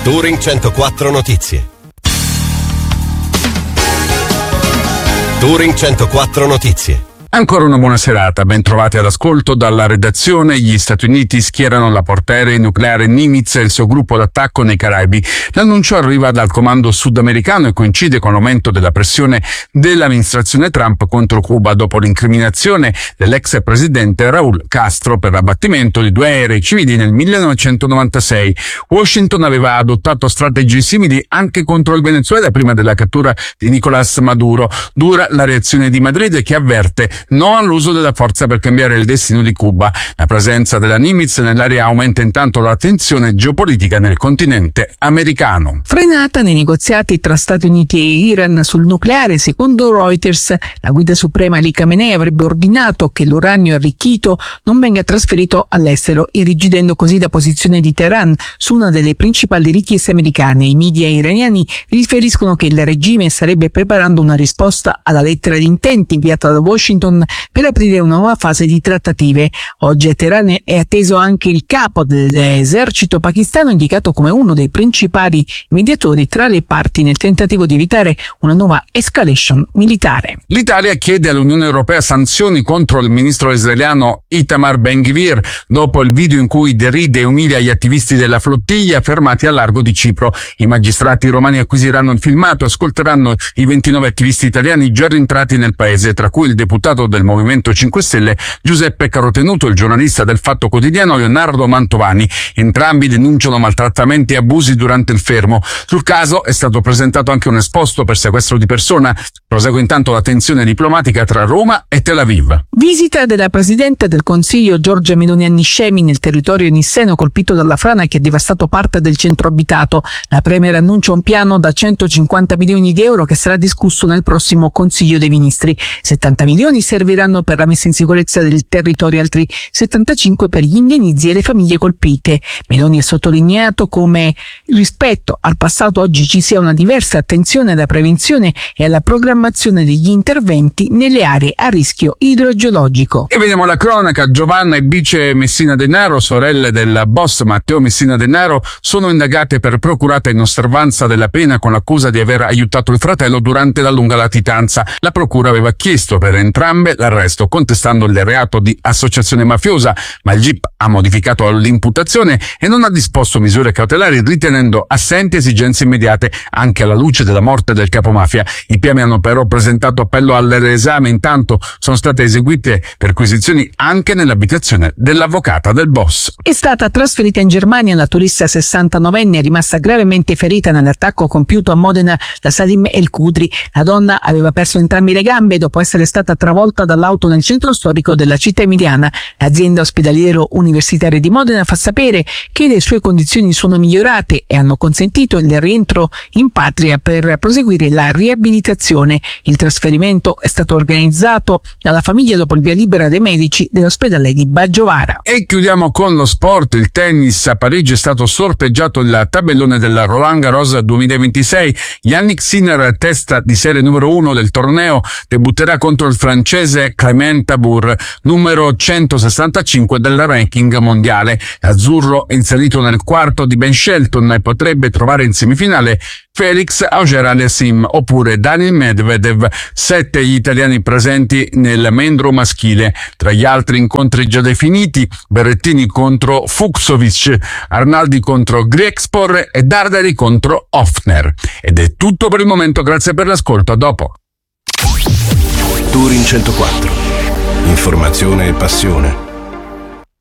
Touring 104 Notizie. Touring 104 Notizie. Ancora una buona serata, ben trovati all'ascolto dalla redazione. Gli Stati Uniti schierano la portaerei nucleare Nimitz e il suo gruppo d'attacco nei Caraibi. L'annuncio arriva dal comando sudamericano e coincide con l'aumento della pressione dell'amministrazione Trump contro Cuba dopo l'incriminazione dell'ex presidente Raúl Castro per l'abbattimento di 2 aerei civili nel 1996. Washington aveva adottato strategie simili anche contro il Venezuela prima della cattura di Nicolás Maduro. Dura la reazione di Madrid, che avverte no all'uso della forza per cambiare il destino di Cuba. La presenza della Nimitz nell'area aumenta intanto la tensione geopolitica nel continente americano. Frenata nei negoziati tra Stati Uniti e Iran sul nucleare, secondo Reuters, la guida suprema Ali Khamenei avrebbe ordinato che l'uranio arricchito non venga trasferito all'estero, irrigidendo così la posizione di Teheran su una delle principali richieste americane. I media iraniani riferiscono che il regime starebbe preparando una risposta alla lettera di intenti inviata da Washington per aprire una nuova fase di trattative. Oggi a Teheran è atteso anche il capo dell'esercito pakistano, indicato come uno dei principali mediatori tra le parti nel tentativo di evitare una nuova escalation militare. L'Italia chiede all'Unione Europea sanzioni contro il ministro israeliano Itamar Ben-Gvir dopo il video in cui deride e umilia gli attivisti della flottiglia fermati al largo di Cipro. I magistrati romani acquisiranno il filmato e ascolteranno i 29 attivisti italiani già rientrati nel paese, tra cui il deputato del Movimento 5 Stelle Giuseppe Carotenuto e il giornalista del Fatto Quotidiano Leonardo Mantovani. Entrambi denunciano maltrattamenti e abusi durante il fermo. Sul caso è stato presentato anche un esposto per sequestro di persona. Prosegue intanto la tensione diplomatica tra Roma e Tel Aviv. Visita della Presidente del Consiglio Giorgia Meloni a Niscemi, nel territorio nisseno colpito dalla frana che ha devastato parte del centro abitato. La Premier annuncia un piano da 150 milioni di euro che sarà discusso nel prossimo Consiglio dei Ministri. 70 milioni serviranno per la messa in sicurezza del territorio, altri 75 per gli indennizzi e le famiglie colpite. Meloni ha sottolineato come rispetto al passato oggi ci sia una diversa attenzione alla prevenzione e alla programmazione degli interventi nelle aree a rischio idrogeologico. E vediamo la cronaca. Giovanna e Bice Messina Denaro, sorelle del boss Matteo Messina Denaro, sono indagate per procurata in osservanza della pena con l'accusa di aver aiutato il fratello durante la lunga latitanza. La procura aveva chiesto per entrambe l'arresto, contestando il reato di associazione mafiosa, ma il GIP ha modificato l'imputazione e non ha disposto misure cautelari, ritenendo assenti esigenze immediate anche alla luce della morte del capomafia. I PM hanno però presentato appello all'esame. Intanto sono state eseguite perquisizioni anche nell'abitazione dell'avvocata del boss. È stata trasferita in Germania la turista 69enne rimasta gravemente ferita nell'attacco compiuto a Modena da Salim El Kudri. La donna aveva perso entrambe le gambe dopo essere stata travolta dall'auto nel centro storico della città emiliana. L'azienda ospedaliero universitaria di Modena fa sapere che le sue condizioni sono migliorate e hanno consentito il rientro in patria per proseguire la riabilitazione. Il trasferimento è stato organizzato dalla famiglia dopo il via libera dei medici dell'ospedale di Baggiovara. E chiudiamo con lo sport. Il tennis. A Parigi è stato sorteggiato il tabellone della Roland Garros 2026. Yannick Sinner, testa di serie numero 1 del torneo, debutterà contro il francese Clément Tabour, numero 165 del ranking mondiale. Azzurro è inserito nel quarto di Ben Shelton e potrebbe trovare in semifinale Felix Auger-Aliassime oppure Daniil Medvedev. 7 gli italiani presenti nel mendro maschile. Tra gli altri incontri già definiti: Berrettini contro Fucsovic, Arnaldi contro Griekspor e Darderi contro Hofner. Ed è tutto per il momento, grazie per l'ascolto, a dopo. Touring 104. Informazione e passione.